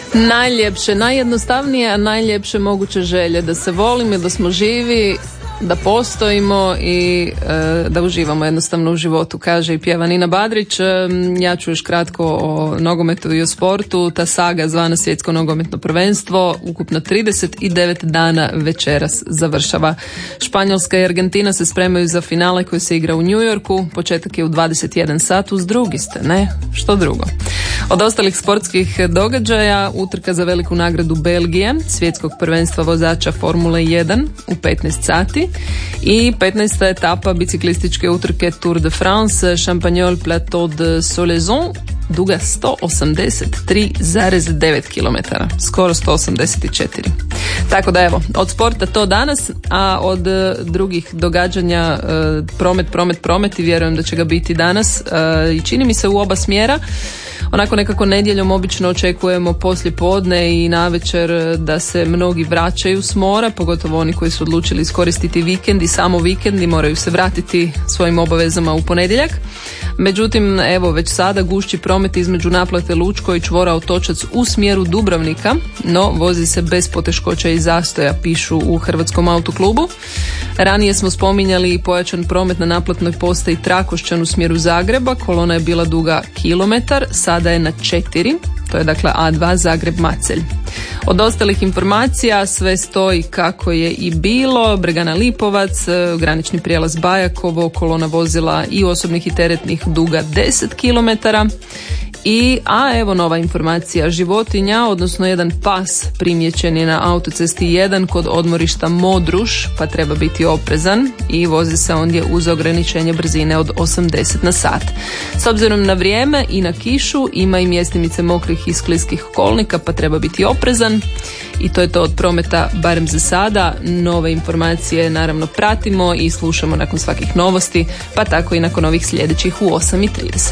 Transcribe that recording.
Najljepše, najjednostavnije, a najljepše moguće želje. Da se volimo, da smo živi, da postojimo i da uživamo jednostavno u životu, kaže i pjeva Nina Badrić. Ja ću još kratko o nogometu i o sportu. Ta saga zvana Svjetsko nogometno prvenstvo ukupno 39 dana večeras završava. Španjolska i Argentina se spremaju za finale koji se igra u New Yorku. Početak je u 21 sat, uz drugi ste, ne? Što drugo? Od ostalih sportskih događaja utrka za veliku nagradu Belgije, svjetskog prvenstva vozača Formule 1 u 15 sati i 15. etapa biciklističke utrke Tour de France Champagnol Plateau de Solaizon, duga 183,9 km, skoro 184. Tako da evo, od sporta to danas, a od drugih događanja promet i vjerujem da će ga biti danas i čini mi se u oba smjera. Onako nekako nedjeljom obično očekujemo poslije podne i navečer da se mnogi vraćaju s mora, pogotovo oni koji su odlučili iskoristiti vikend i samo vikend i moraju se vratiti svojim obavezama u ponedjeljak. Međutim, evo već sada gušći promet između naplate Lučko i čvora Otočac u smjeru Dubrovnika, no vozi se bez poteškoća i zastoja, pišu u Hrvatskom autoklubu. Ranije smo spominjali i pojačan promet na naplatnoj postaji Trakošćan u smjeru Zagreba, kolona je bila duga kilometar, sada je na 4, to je dakle A2 Zagreb-Macelj. Od ostalih informacija sve stoji kako je i bilo. Bregana Lipovac, granični prijelaz Bajakovo, kolona vozila i osobnih i teretnih duga 10 km. A evo nova informacija, životinja, odnosno jedan pas primijećen je na autocesti 1 kod odmorišta Modruš, pa treba biti oprezan i vozi se ondje uz ograničenje brzine od 80 na sat. S obzirom na vrijeme i na kišu ima i mjestimice mokrih i skliskih kolnika, pa treba biti oprezan. I to je to od prometa, barem za sada. Nove informacije naravno pratimo i slušamo nakon svakih novosti, pa tako i nakon ovih sljedećih u 8:30.